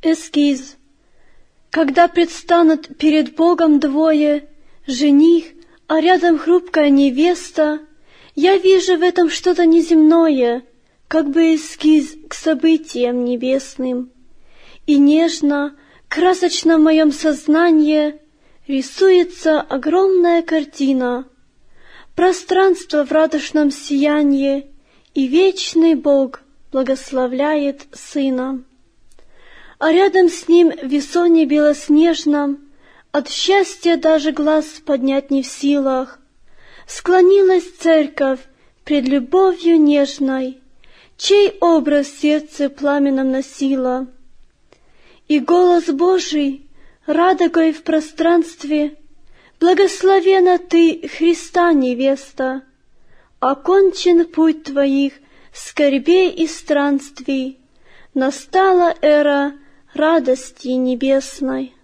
Эскиз. Когда предстанут перед Богом двое, жених, а рядом хрупкая невеста, я вижу в этом что-то неземное, как бы эскиз к событиям небесным. И нежно, красочно в моем сознании рисуется огромная картина, пространство в радужном сиянии, и вечный Бог благословляет Сына. А рядом с Ним в весоне белоснежном от счастья даже глаз поднять не в силах склонилась церковь пред любовью нежной, чей образ в сердце пламенном носила. И голос Божий радугой в пространстве: «Благословена ты, Христа невеста! Окончен путь твоих скорбей и странствий, настала эра радости небесной».